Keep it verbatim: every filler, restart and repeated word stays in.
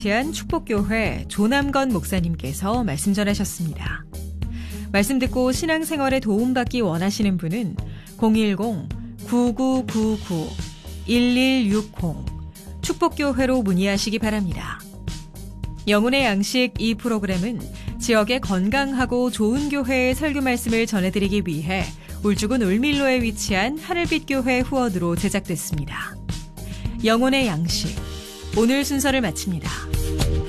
시안 축복교회 조남건 목사님께서 말씀 전하셨습니다. 말씀 듣고 신앙생활에 도움받기 원하시는 분은 공일공 구구구구 일일육공 축복교회로 문의하시기 바랍니다. 영혼의 양식 이 프로그램은 지역의 건강하고 좋은 교회의 설교 말씀을 전해드리기 위해 울주군 울밀로에 위치한 하늘빛교회 후원으로 제작됐습니다. 영혼의 양식, 오늘 순서를 마칩니다.